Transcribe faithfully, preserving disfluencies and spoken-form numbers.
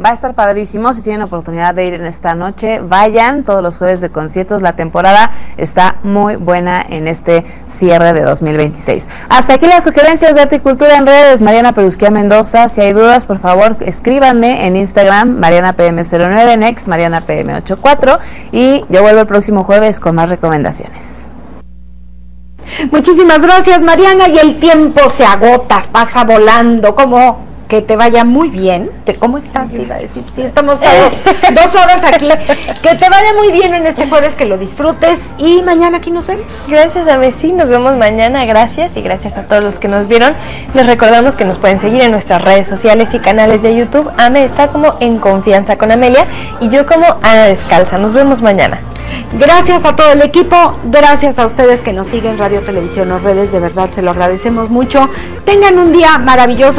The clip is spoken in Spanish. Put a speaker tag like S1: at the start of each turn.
S1: Va a estar padrísimo. Si tienen oportunidad de ir en esta noche, vayan todos los jueves de conciertos. La temporada está muy buena en este cierre de dos mil veintiséis. Hasta aquí las sugerencias de arte y cultura en redes. Mariana Perusquía Mendoza. Si hay dudas, por favor, escríbanme en Instagram, Mariana P M cero nueve, en ex, Mariana P M ochenta y cuatro. Y yo vuelvo el próximo jueves con más recomendaciones.
S2: Muchísimas gracias, Mariana, y el tiempo se agota, pasa volando, como que te vaya muy bien. ¿Cómo estás? Te iba a decir, sí, estamos dos horas aquí. Que te vaya muy bien en este jueves, que lo disfrutes, y mañana aquí nos vemos.
S3: Gracias, a sí, nos vemos mañana, gracias, y gracias a todos los que nos vieron. Les recordamos que nos pueden seguir en nuestras redes sociales y canales de YouTube. Ame está como En Confianza con Amelia, y yo como Ana Descalza. Nos vemos mañana.
S2: Gracias a todo el equipo, gracias a ustedes que nos siguen, Radio, Televisión o redes, de verdad se lo agradecemos mucho. Tengan un día maravilloso.